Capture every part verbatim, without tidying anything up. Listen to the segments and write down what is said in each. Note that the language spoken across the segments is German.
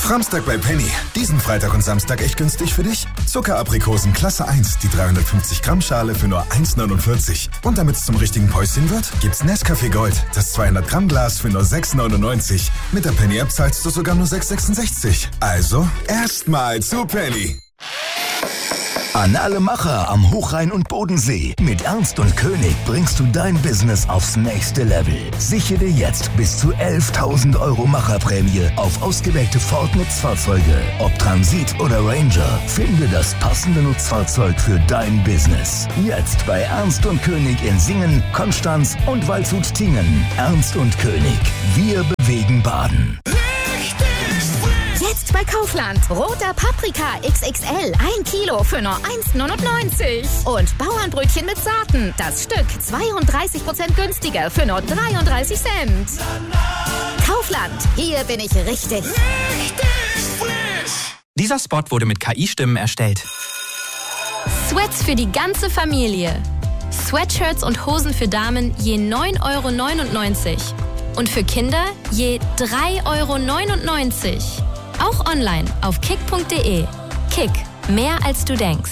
Framstag bei Penny. Diesen Freitag und Samstag echt günstig für dich. Zuckeraprikosen Klasse eins, die dreihundertfünfzig Gramm Schale für nur eins neunundvierzig. Und damit es zum richtigen Päuschen wird, gibt's Nescafé Gold, das zweihundert Gramm Glas für nur sechs neunundneunzig. Mit der Penny-App zahlst du sogar nur sechs sechsundsechzig. Also, erstmal zu Penny. An alle Macher am Hochrhein und Bodensee. Mit Ernst und König bringst du dein Business aufs nächste Level. Sichere dir jetzt bis zu elftausend Euro Macherprämie auf ausgewählte Ford-Nutzfahrzeuge. Ob Transit oder Ranger, finde das passende Nutzfahrzeug für dein Business. Jetzt bei Ernst und König in Singen, Konstanz und Waldshut-Tiengen. Ernst und König. Wir bewegen Baden. Jetzt bei Kaufland. Roter Paprika X X L. Ein Kilo für nur eins neunundneunzig. Und Bauernbrötchen mit Saaten. Das Stück zweiunddreißig Prozent günstiger für nur dreiunddreißig Cent. Kaufland. Hier bin ich richtig. Richtig frisch. Dieser Spot wurde mit K I-Stimmen erstellt. Sweats für die ganze Familie. Sweatshirts und Hosen für Damen je neun Euro neunundneunzig. Und für Kinder je drei Euro neunundneunzig. Auch online auf kick punkt de. Kick, mehr als du denkst.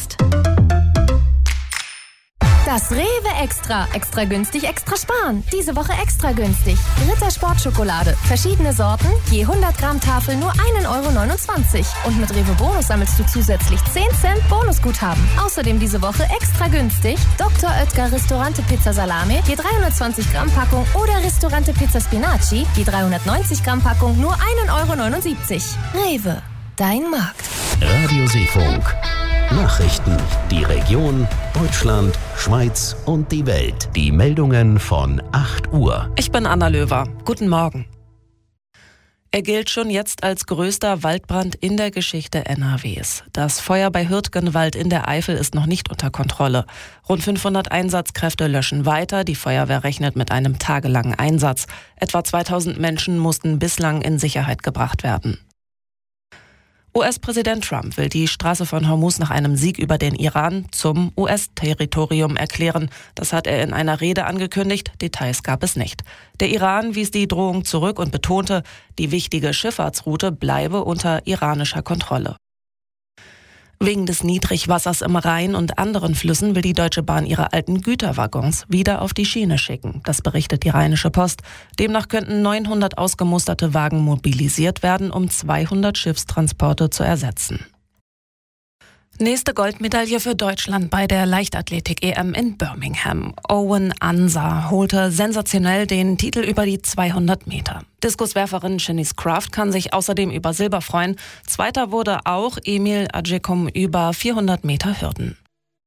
Das Rewe Extra. Extra günstig, extra sparen. Diese Woche extra günstig. Ritter Sportschokolade. Verschiedene Sorten. Je hundert Gramm Tafel nur ein Euro neunundzwanzig. Und mit Rewe Bonus sammelst du zusätzlich zehn Cent Bonusguthaben. Außerdem diese Woche extra günstig. Doktor Oetker Ristorante Pizza Salame. Je dreihundertzwanzig Gramm Packung. Oder Ristorante Pizza Spinaci. Je dreihundertneunzig Gramm Packung nur ein Euro neunundsiebzig. Rewe. Dein Markt. Radio Seefunk. Nachrichten, die Region, Deutschland, Schweiz und die Welt. Die Meldungen von acht Uhr. Ich bin Anna Löwer. Guten Morgen. Er gilt schon jetzt als größter Waldbrand in der Geschichte N R Ws. Das Feuer bei Hürtgenwald in der Eifel ist noch nicht unter Kontrolle. Rund fünfhundert Einsatzkräfte löschen weiter. Die Feuerwehr rechnet mit einem tagelangen Einsatz. Etwa zweitausend Menschen mussten bislang in Sicherheit gebracht werden. U S-Präsident Trump will die Straße von Hormuz nach einem Sieg über den Iran zum U S-Territorium erklären. Das hat er in einer Rede angekündigt. Details gab es nicht. Der Iran wies die Drohung zurück und betonte, die wichtige Schifffahrtsroute bleibe unter iranischer Kontrolle. Wegen des Niedrigwassers im Rhein und anderen Flüssen will die Deutsche Bahn ihre alten Güterwaggons wieder auf die Schiene schicken. Das berichtet die Rheinische Post. Demnach könnten neunhundert ausgemusterte Wagen mobilisiert werden, um zweihundert Schiffstransporte zu ersetzen. Nächste Goldmedaille für Deutschland bei der Leichtathletik-E M in Birmingham. Owen Ansah holte sensationell den Titel über die zweihundert Meter. Diskuswerferin Shanice Kraft kann sich außerdem über Silber freuen. Zweiter wurde auch Emil Adjekum über vierhundert Meter Hürden.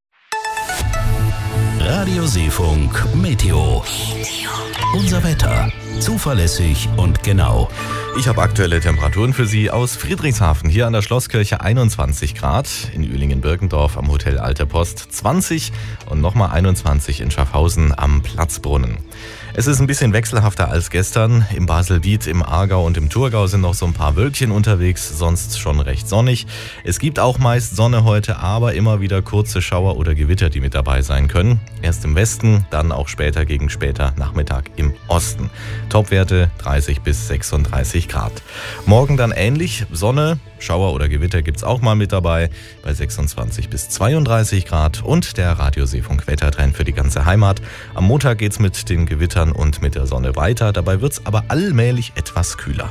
Radio Seefunk Meteo. Meteo. Unser Wetter. Zuverlässig und genau. Ich habe aktuelle Temperaturen für Sie aus Friedrichshafen. Hier an der Schlosskirche einundzwanzig Grad, in Ühlingen-Birkendorf am Hotel Alte Post zwanzig und nochmal einundzwanzig in Schaffhausen am Platzbrunnen. Es ist ein bisschen wechselhafter als gestern. Im Baselbiet, im Aargau und im Thurgau sind noch so ein paar Wölkchen unterwegs, sonst schon recht sonnig. Es gibt auch meist Sonne heute, aber immer wieder kurze Schauer oder Gewitter, die mit dabei sein können. Erst im Westen, dann auch später gegen später Nachmittag im Osten. Topwerte dreißig bis sechsunddreißig Grad. Morgen dann ähnlich, Sonne, Schauer oder Gewitter gibt's auch mal mit dabei, bei sechsundzwanzig bis zweiunddreißig Grad und der Radio-Seefunk-Wettertrend für die ganze Heimat. Am Montag geht's mit den Gewittern und mit der Sonne weiter, dabei wird's aber allmählich etwas kühler.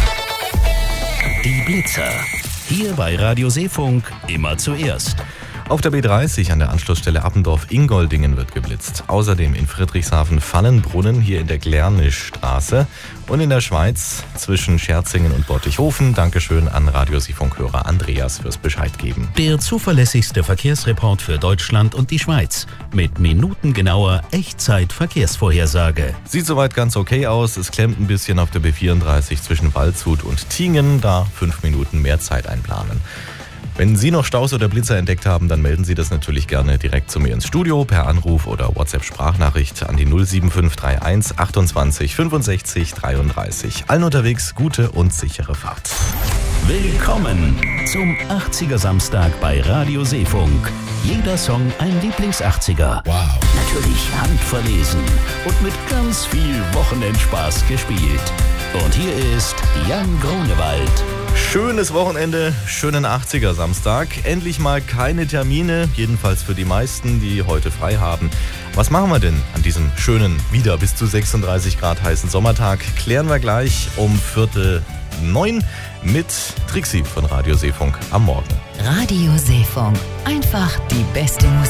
Die Blitzer. Hier bei Radio Seefunk immer zuerst. Auf der B dreißig an der Anschlussstelle Appendorf-Ingoldingen wird geblitzt. Außerdem in Friedrichshafen-Fallenbrunnen, hier in der Glärnischstraße. Und in der Schweiz zwischen Scherzingen und Bortighofen. Dankeschön an Radio-Seefunk-Hörer Andreas fürs Bescheid geben. Der zuverlässigste Verkehrsreport für Deutschland und die Schweiz. Mit minutengenauer Echtzeit-Verkehrsvorhersage. Sieht soweit ganz okay aus. Es klemmt ein bisschen auf der B vierunddreißig zwischen Waldshut und Tiengen. Da fünf Minuten mehr Zeit einplanen. Wenn Sie noch Staus oder Blitzer entdeckt haben, dann melden Sie das natürlich gerne direkt zu mir ins Studio per Anruf oder WhatsApp-Sprachnachricht an die null sieben fünf drei eins achtundzwanzig fünfundsechzig dreiunddreißig. Allen unterwegs gute und sichere Fahrt. Willkommen zum achtziger Samstag bei Radio Seefunk. Jeder Song ein Lieblings-achtziger. Wow. Natürlich handverlesen und mit ganz viel Wochenendspaß gespielt. Und hier ist Jan Grunewald. Schönes Wochenende, schönen achtziger Samstag. Endlich mal keine Termine, jedenfalls für die meisten, die heute frei haben. Was machen wir denn an diesem schönen, wieder bis zu sechsunddreißig Grad heißen Sommertag? Klären wir gleich um Viertel neun mit Trixi von Radio Seefunk am Morgen. Radio Seefunk, einfach die beste Musik.